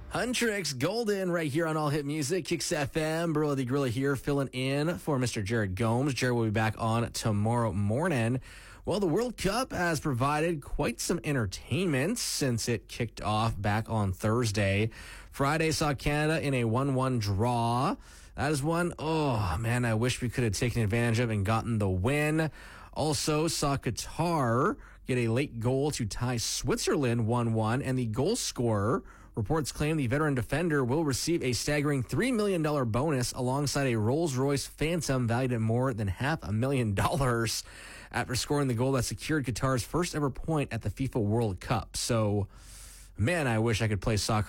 Huntrix Golden right here on All Hit Music, Kicks FM. Burla the Gorilla here filling in for Mr. Jared Gomes. Jared will be back on tomorrow morning. Well, the World Cup has provided quite some entertainment since it kicked off back on Thursday. Friday saw Canada in a 1-1 draw. That is one, oh man, I wish we could have taken advantage of and gotten the win. Also saw Qatar get a late goal to tie Switzerland 1-1, and the goal scorer, reports claim the veteran defender will receive a staggering $3 million bonus alongside a Rolls-Royce Phantom valued at more than $500,000 after scoring the goal that secured Qatar's first ever point at the FIFA World Cup. So, man, I wish I could play soccer